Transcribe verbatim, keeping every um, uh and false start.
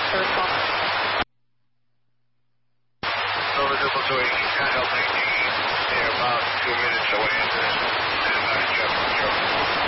for response. Over triple two eight, can't help eighteen. They're about two minutes away. Stand by, Jeff. Jeff.